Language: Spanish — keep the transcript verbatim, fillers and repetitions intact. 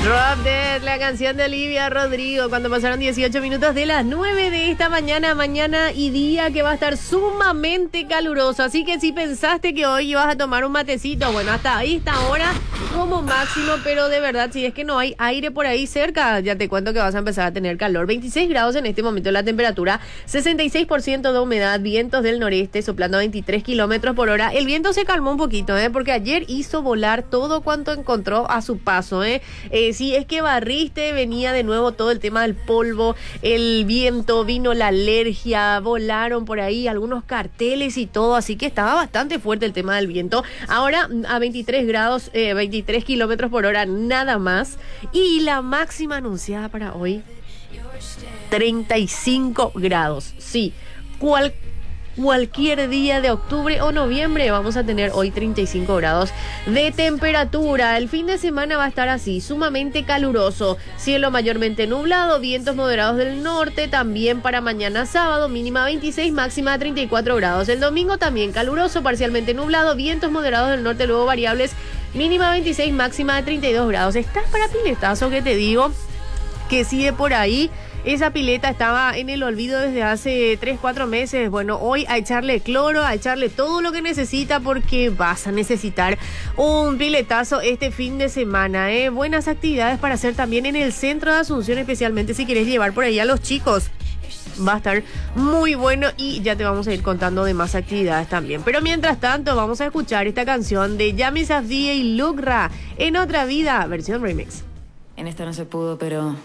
Drop Dead, la canción de Olivia Rodrigo, cuando pasaron dieciocho minutos de las nueve de esta mañana, mañana y día que va a estar sumamente caluroso. Así que si pensaste que hoy ibas a tomar un matecito, bueno, hasta ahí, esta hora como máximo, pero de verdad, si es que no hay aire por ahí cerca, ya te cuento que vas a empezar a tener calor. veintiséis grados en este momento la temperatura, sesenta y seis por ciento de humedad, vientos del noreste soplando a veintitrés kilómetros por hora. El viento se calmó un poquito, ¿eh? Porque ayer hizo volar todo cuanto encontró a su paso, ¿eh? Eh, si es que barriste, venía de nuevo todo el tema del polvo, el viento, vino la alergia, volaron por ahí algunos carteles y todo, así que estaba bastante fuerte el tema del viento. Ahora a veintitrés grados, eh, veintitrés kilómetros por hora, nada más. Y la máxima anunciada para hoy, treinta y cinco grados. Sí, cual Cualquier día de octubre o noviembre vamos a tener hoy treinta y cinco grados de temperatura. El fin de semana va a estar así, sumamente caluroso. Cielo mayormente nublado, vientos moderados del norte. También para mañana sábado, mínima veintiséis, máxima treinta y cuatro grados. El domingo también caluroso, parcialmente nublado, vientos moderados del norte, luego variables. Mínima veintiséis, máxima treinta y dos grados. Estás para piletazo, que te digo que sigue por ahí. Esa pileta estaba en el olvido desde hace tres, cuatro meses. Bueno, hoy a echarle cloro, a echarle todo lo que necesita, porque vas a necesitar un piletazo este fin de semana, ¿eh? Buenas actividades para hacer también en el centro de Asunción, especialmente si quieres llevar por ahí a los chicos. Va a estar muy bueno y ya te vamos a ir contando de más actividades también. Pero mientras tanto, vamos a escuchar esta canción de Yami Safdie y Lugra, En Otra Vida, versión remix. En esta no se pudo, pero...